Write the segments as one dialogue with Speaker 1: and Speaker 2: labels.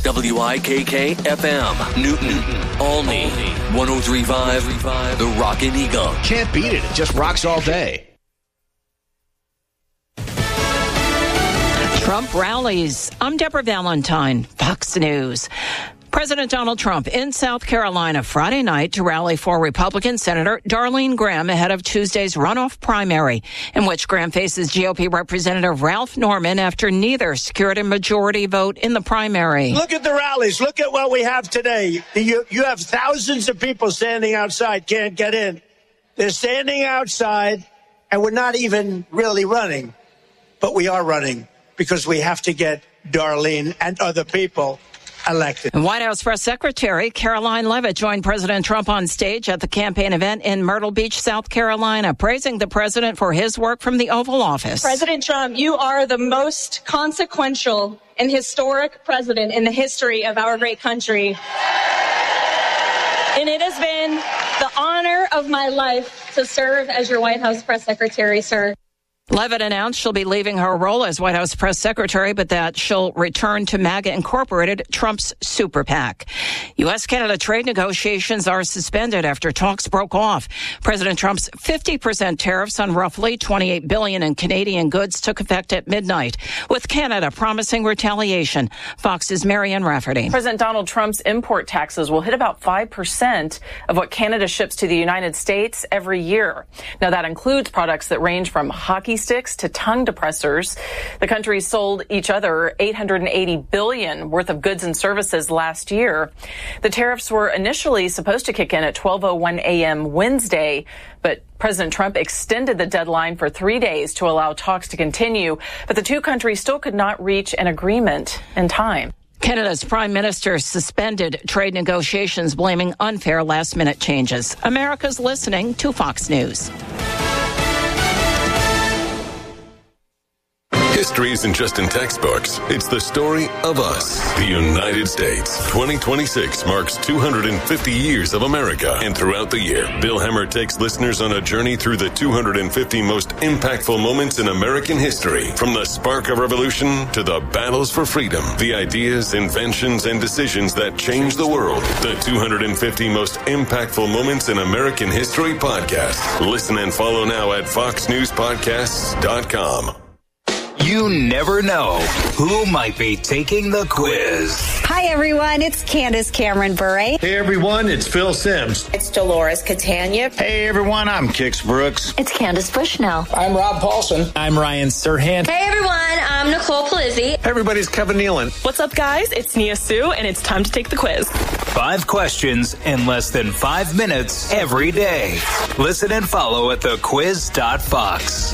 Speaker 1: WIKK FM, Newton, Olney, 103.5, The Rockin' Eagle.
Speaker 2: Can't beat it. It just rocks all day.
Speaker 3: Trump rallies. I'm Deborah Valentine, Fox News. President Donald Trump in South Carolina Friday night to rally for Republican Senator Darlene Graham ahead of Tuesday's runoff primary, in which Graham faces GOP Representative Ralph Norman after neither secured a majority vote in the primary.
Speaker 4: Look at the rallies. Look at what we have today. You have thousands of people standing outside, can't get in. They're standing outside, and we're not even really running. But we are running because we have to get Darlene and other people elected.
Speaker 3: White House Press Secretary Caroline Leavitt joined President Trump on stage at the campaign event in Myrtle Beach, South Carolina, praising the president for his work from the Oval Office.
Speaker 5: President Trump, you are the most consequential and historic president in the history of our great country. And it has been the honor of my life to serve as your White House Press Secretary, sir.
Speaker 3: Leavitt announced she'll be leaving her role as White House press secretary, but that she'll return to MAGA Incorporated, Trump's super PAC. U.S.-Canada trade negotiations are suspended after talks broke off. President Trump's 50% tariffs on roughly $28 billion in Canadian goods took effect at midnight, with Canada promising retaliation. Fox's Marianne Rafferty.
Speaker 6: President Donald Trump's import taxes will hit about 5% of what Canada ships to the United States every year. Now, that includes products that range from hockey sticks to tongue depressors. The countries sold each other $880 billion worth of goods and services last year. The tariffs were initially supposed to kick in at 12:01 a.m. Wednesday, but President Trump extended the deadline for 3 days to allow talks to continue. But the two countries still could not reach an agreement in time.
Speaker 3: Canada's Prime Minister suspended trade negotiations, blaming unfair last-minute changes. America's listening to Fox News.
Speaker 7: History isn't just in textbooks. It's the story of us, the United States. 2026 marks 250 years of America. And throughout the year, Bill Hemmer takes listeners on a journey through the 250 most impactful moments in American history. From the spark of revolution to the battles for freedom, the ideas, inventions, and decisions that changed the world. The 250 most impactful moments in American history podcast. Listen and follow now at foxnewspodcasts.com.
Speaker 8: You never know who might be taking the quiz.
Speaker 9: Hi, everyone. It's Candace Cameron Bure.
Speaker 10: Hey, everyone. It's Phil Sims.
Speaker 11: It's Dolores Catania.
Speaker 12: Hey, everyone. I'm Kix Brooks.
Speaker 13: It's Candace Bushnell.
Speaker 14: I'm Rob Paulson.
Speaker 15: I'm Ryan Serhant.
Speaker 16: Hey, everyone. I'm Nicole Palizzi.
Speaker 17: Hey, everybody. It's Kevin Nealon.
Speaker 18: What's up, guys? It's Nia Sue, and it's time to take the quiz.
Speaker 8: 5 questions in less than 5 minutes every day. Listen and follow at thequiz.fox.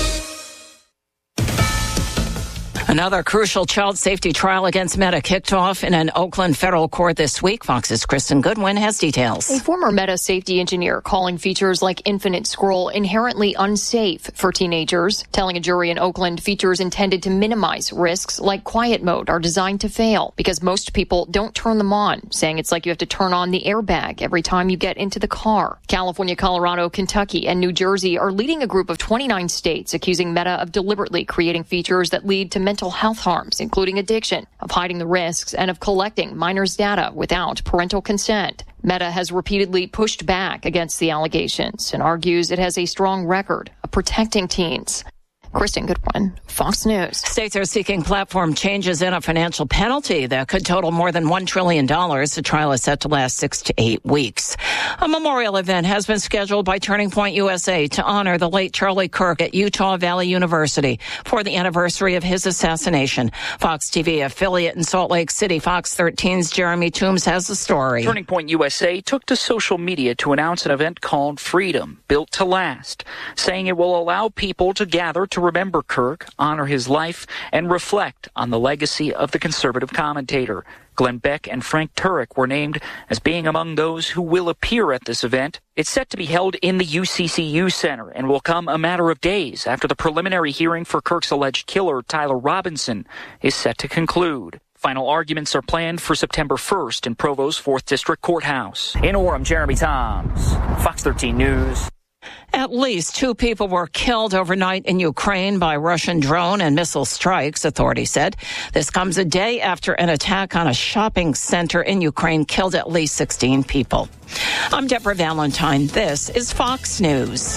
Speaker 3: Another crucial child safety trial against Meta kicked off in an Oakland federal court this week. Fox's Kristen Goodwin has details.
Speaker 19: A former Meta safety engineer calling features like Infinite Scroll inherently unsafe for teenagers, telling a jury in Oakland features intended to minimize risks like quiet mode are designed to fail because most people don't turn them on, saying it's like you have to turn on the airbag every time you get into the car. California, Colorado, Kentucky, and New Jersey are leading a group of 29 states accusing Meta of deliberately creating features that lead to mental health harms, including addiction, of hiding the risks, and of collecting minors' data without parental consent. Meta has repeatedly pushed back against the allegations and argues it has a strong record of protecting teens. Kristen Goodwin, Fox News.
Speaker 3: States are seeking platform changes in a financial penalty that could total more than $1 trillion. The trial is set to last 6 to 8 weeks. A memorial event has been scheduled by Turning Point USA to honor the late Charlie Kirk at Utah Valley University for the anniversary of his assassination. Fox TV affiliate in Salt Lake City, Fox 13's Jeremy Toombs has the story.
Speaker 20: Turning Point USA took to social media to announce an event called Freedom, Built to Last, saying it will allow people to gather to remember Kirk, honor his life, and reflect on the legacy of the conservative commentator. Glenn Beck and Frank Turek were named as being among those who will appear at this event. It's set to be held in the UCCU Center and will come a matter of days after the preliminary hearing for Kirk's alleged killer, Tyler Robinson, is set to conclude. Final arguments are planned for September 1st in Provo's 4th District Courthouse. In Orem, Jeremy Toms, Fox 13 News.
Speaker 3: At least 2 people were killed overnight in Ukraine by Russian drone and missile strikes, authorities said. This comes a day after an attack on a shopping center in Ukraine killed at least 16 people. I'm Deborah Valentine. This is Fox News.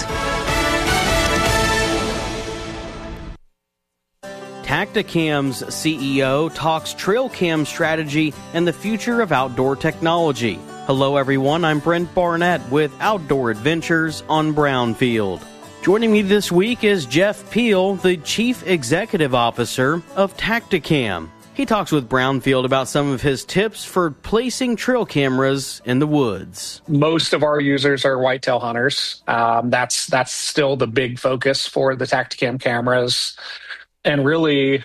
Speaker 13: Tactacam's CEO talks trail cam strategy and the future of outdoor technology. Hello everyone, I'm Brent Barnett with Outdoor Adventures on Brownfield. Joining me this week is Jeff Peel, the Chief Executive Officer of Tactacam. He talks with Brownfield about some of his tips for placing trail cameras in the woods.
Speaker 14: Most of our users are whitetail hunters. That's still the big focus for the Tactacam cameras. And really,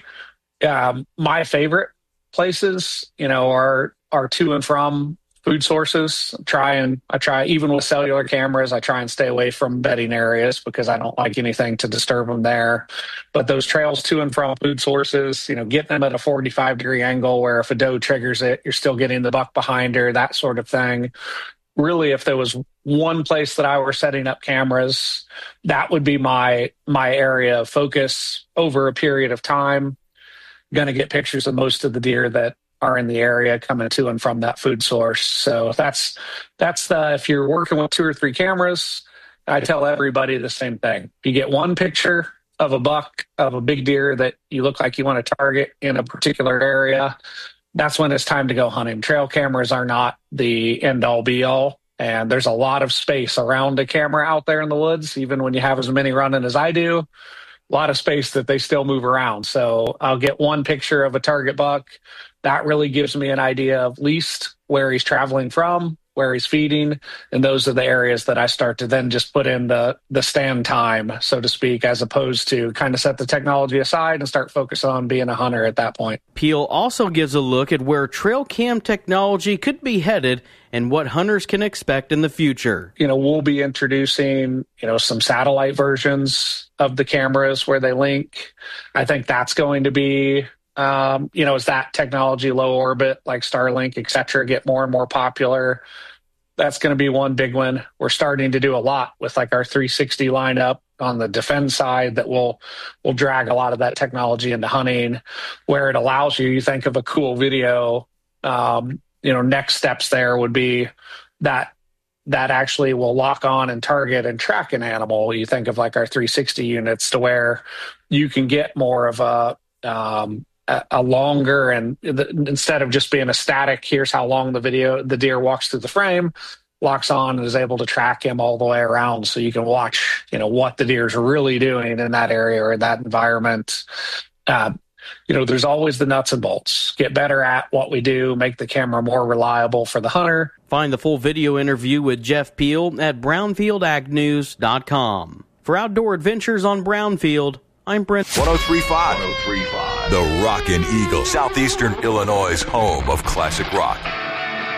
Speaker 14: my favorite places, are to and from food sources. I try even with cellular cameras, I try and stay away from bedding areas because I don't like anything to disturb them there. But those trails to and from food sources, getting them at a 45-degree angle where if a doe triggers it, you're still getting the buck behind her, that sort of thing. Really, if there was one place that I were setting up cameras, that would be my area of focus over a period of time. Going to get pictures of most of the deer that are in the area coming to and from that food source. So that's if you're working with 2 or 3 cameras, I tell everybody the same thing. You get one picture of a buck, of a big deer that you look like you want to target in a particular area, that's when it's time to go hunting. Trail cameras are not the end-all be-all, and there's a lot of space around a camera out there in the woods, even when you have as many running as I do. A lot of space that they still move around. So I'll get one picture of a target buck. That really gives me an idea of least where he's traveling from, where he's feeding, and those are the areas that I start to then just put in the stand time, so to speak, as opposed to kind of set the technology aside and start focus on being a hunter at that point.
Speaker 13: Peel also gives a look at where trail cam technology could be headed and what hunters can expect in the future.
Speaker 14: We'll be introducing, some satellite versions of the cameras where they link. I think that's going to be as that technology, low orbit, like Starlink, et cetera, get more and more popular, that's going to be one big one. We're starting to do a lot with like our 360 lineup on the defense side that will drag a lot of that technology into hunting, where it allows you think of a cool video. Next steps there would be that actually will lock on and target and track an animal. You think of like our 360 units to where you can get more of a longer, and instead of just being a static, here's how long the deer walks through the frame, locks on and is able to track him all the way around. So you can watch, what the deer is really doing in that area or in that environment. There's always the nuts and bolts. Get better at what we do, make the camera more reliable for the hunter.
Speaker 13: Find the full video interview with Jeff Peel at brownfieldagnews.com. For Outdoor Adventures on Brownfield, I'm Brent.
Speaker 15: 1035. The Rockin' Eagle, Southeastern Illinois' home of classic rock.